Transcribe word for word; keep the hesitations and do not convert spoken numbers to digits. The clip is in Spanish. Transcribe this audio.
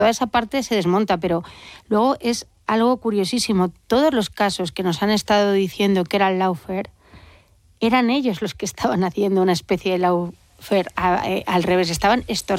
toda esa parte se desmonta, pero luego es algo curiosísimo. Todos los casos que nos han estado diciendo que era el lawfare, eran ellos los que estaban haciendo una especie de lawfare al revés, estaban extorsionando